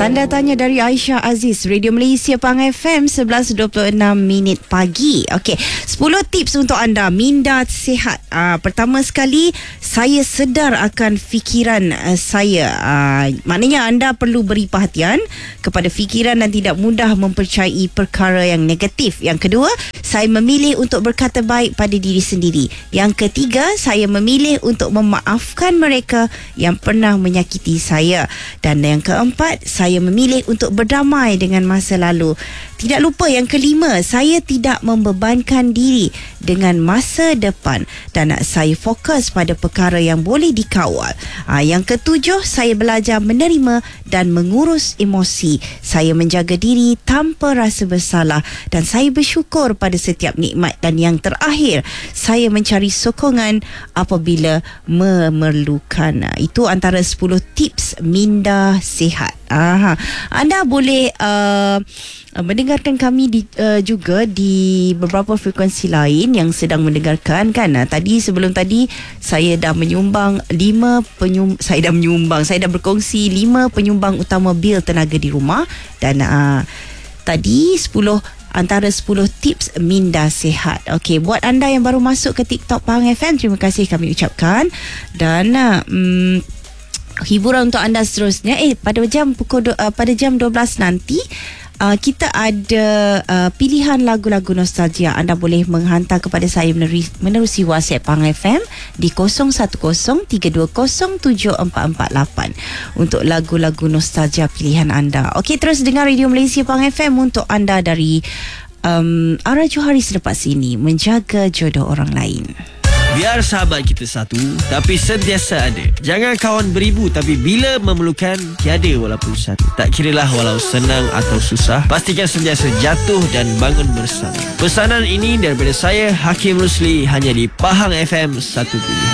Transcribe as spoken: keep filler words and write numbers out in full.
Tanda tanya dari Aisyah Aziz, Radio Malaysia Pang F M, sebelas dua puluh enam minit pagi. Okey, sepuluh tips untuk anda minda sihat. Uh, pertama sekali, saya sedar akan fikiran uh, saya. Uh, maknanya anda perlu beri perhatian kepada fikiran dan tidak mudah mempercayai perkara yang negatif. Yang kedua, saya memilih untuk berkata baik pada diri sendiri. Yang ketiga, saya memilih untuk memaafkan mereka yang pernah menyakiti saya. Dan yang keempat, saya memilih untuk berdamai dengan masa lalu. Tidak lupa yang kelima, saya tidak membebankan diri dengan masa depan dan saya fokus pada perkara yang boleh dikawal. Ha, yang ketujuh, saya belajar menerima dan mengurus emosi. Saya menjaga diri tanpa rasa bersalah dan saya bersyukur pada setiap nikmat. Dan yang terakhir, saya mencari sokongan apabila memerlukan. Itu antara sepuluh tips minda sihat. Aha. Anda boleh uh, mendengarkan kami di, uh, juga di beberapa frekuensi lain yang sedang mendengarkan kan. Uh, tadi sebelum tadi saya dah menyumbang lima penyum saya dah menyumbang saya dah berkongsi lima penyumbang utama bil tenaga di rumah dan uh, tadi sepuluh antara sepuluh tips minda sihat. Okey, buat anda yang baru masuk ke TikTok Pahang F M, terima kasih kami ucapkan. Dan uh, um, hiburan untuk anda seterusnya eh pada jam pukul uh, pada jam dua belas nanti uh, kita ada uh, pilihan lagu-lagu nostalgia. Anda boleh menghantar kepada saya menerusi, menerusi WhatsApp Pang F M di kosong satu kosong tiga dua kosong tujuh empat empat lapan untuk lagu-lagu nostalgia pilihan anda. Okey, terus dengar Radio Malaysia Pang F M untuk anda dari um, arah Johari selepas ini, menjaga jodoh orang lain. Biar sahabat kita satu, tapi sentiasa ada. Jangan kawan beribu, tapi bila memerlukan, tiada walaupun satu. Tak kiralah walau senang atau susah, pastikan sentiasa jatuh dan bangun bersama. Pesanan ini daripada saya, Hakim Rusli, hanya di Pahang F M, satu pilihan.